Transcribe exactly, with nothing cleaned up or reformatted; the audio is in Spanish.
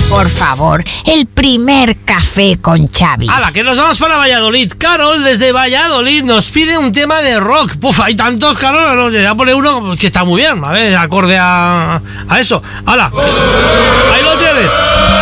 por favor, el primer café con Xavi. ¡Hala, que nos vamos para Valladolid! Carol, desde Valladolid, nos pide un tema de rock. Puf, hay tantos, Carol, no, ya pone uno que está muy bien, a ver, acorde a, a eso. ¡Hala! Ahí lo tienes.